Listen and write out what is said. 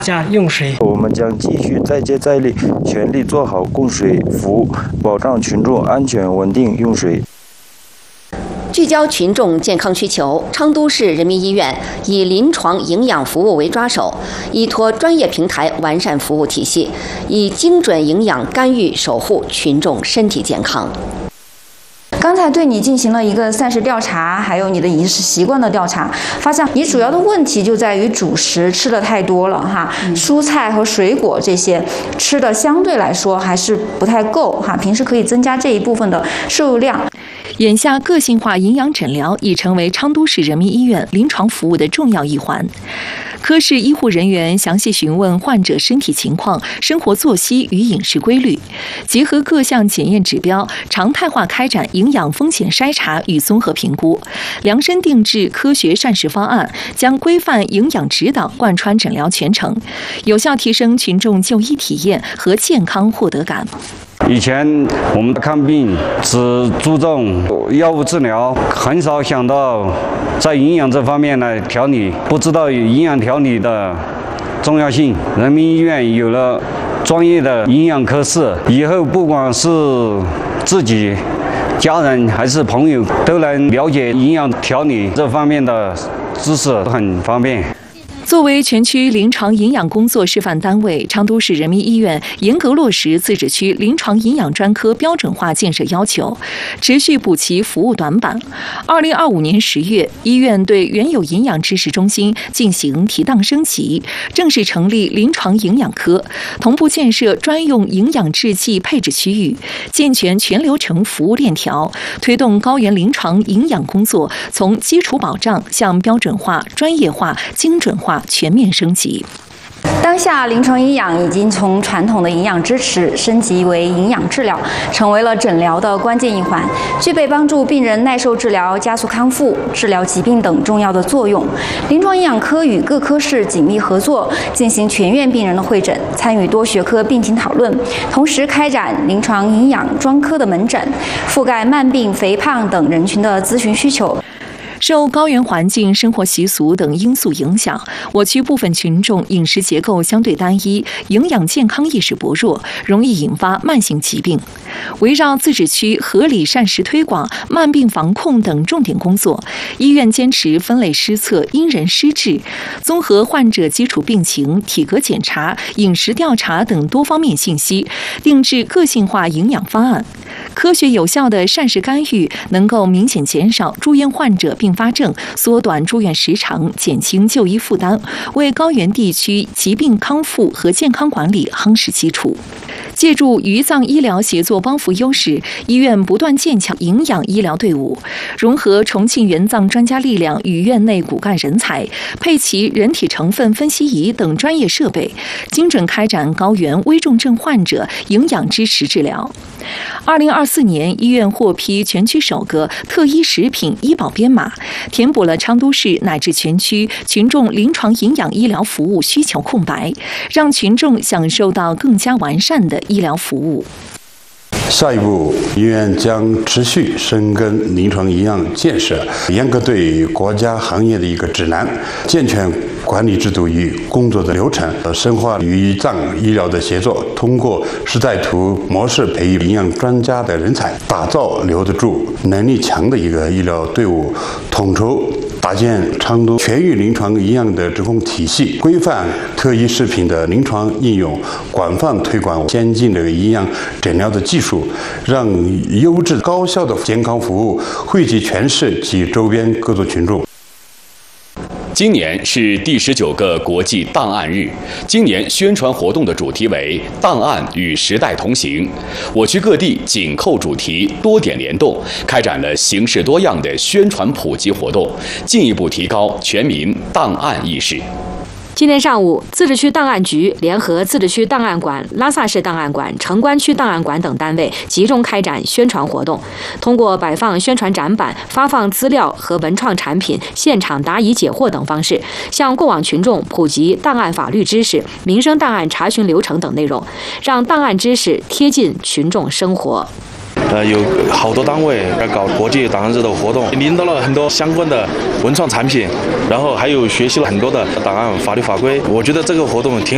家用水。 我们将继续再接再厉，全力做好供水服务，保障群众安全稳定用水。 聚焦群众健康需求，昌都市人民医院以临床营养服务为抓手，依托专业平台完善服务体系，以精准营养干预守护群众身体健康。 刚才对你进行了一个膳食调查，还有你的饮食习惯的调查，发现你主要的问题就在于主食吃的太多了哈，蔬菜和水果这些吃的相对来说还是不太够哈，平时可以增加这一部分的摄入量。 眼下，个性化营养诊疗已成为昌都市人民医院临床服务的重要一环。科室医护人员详细询问患者身体情况、生活作息与饮食规律，结合各项检验指标，常态化开展营养风险筛查与综合评估，量身定制科学膳食方案，将规范营养指导贯穿诊疗全程，有效提升群众就医体验和健康获得感。 以前我们看病只注重药物治疗，很少想到在营养这方面来调理，不知道营养调理的重要性。人民医院有了专业的营养科室，以后不管是自己、家人还是朋友，都能了解营养调理这方面的知识，很方便。 作为全区临床营养工作示范单位，昌都市人民医院严格落实自治区临床营养专科标准化建设要求，持续补齐服务短板。2025年10月，医院对原有营养知识中心进行提档升级，正式成立临床营养科，同步建设专用营养制剂配置区域，健全全流程服务链条，推动高原临床营养工作从基础保障向标准化、专业化、精准化全面升级。 当下临床营养已经从传统的营养支持升级为营养治疗，成为了诊疗的关键一环，具备帮助病人耐受治疗、加速康复、治疗疾病等重要的作用。临床营养科与各科室紧密合作，进行全院病人的会诊，参与多学科病情讨论，同时开展临床营养专科的门诊，覆盖慢病、肥胖等人群的咨询需求。 受高原环境、生活习俗等因素影响，我区部分群众饮食结构相对单一，营养健康意识薄弱，容易引发慢性疾病。围绕自治区合理膳食推广、慢病防控等重点工作，医院坚持分类施测、因人施治，综合患者基础病情、体格检查、饮食调查等多方面信息，定制个性化营养方案。科学有效的膳食干预能够明显减少住院患者并发症，缩短住院时长，减轻就医负担，为高原地区疾病康复和健康管理夯实基础。借助渝藏医疗协作帮扶优势，医院不断建强营养医疗队伍，融合重庆援藏专家力量与院内骨干人才，配齐人体成分分析仪等专业设备，精准开展高原危重症患者营养支持治疗。2024年，医院获批全区首个特医食品医保编码，填补了昌都市乃至全区群众临床营养医疗服务需求空白，让群众享受到更加完善的医疗服务。 下一步，医院将持续深耕临床营养建设，严格对国家行业的一个指南，健全管理制度与工作的流程，深化与藏医疗的协作，通过士在图模式培育营养专家的人才，打造留得住、能力强的一个医疗队伍，统筹搭建昌都全域临床营养的指控体系，规范特医食品的临床应用，广泛推广先进的营养诊疗的技术，让优质高效的健康服务惠及全市及周边各族群众。 今年是第19个国际档案日，今年宣传活动的主题为“档案与时代同行”。我区各地紧扣主题，多点联动，开展了形式多样的宣传普及活动，进一步提高全民档案意识。 今天上午，自治区档案局联合自治区档案馆、拉萨市档案馆、城关区档案馆等单位集中开展宣传活动，通过摆放宣传展板、发放资料和文创产品、现场答疑解惑等方式，向过往群众普及档案法律知识、民生档案查询流程等内容，让档案知识贴近群众生活。 有好多单位在搞国际档案日的活动，领到了很多相关的文创产品，然后还有学习了很多的档案法律法规。我觉得这个活动挺好。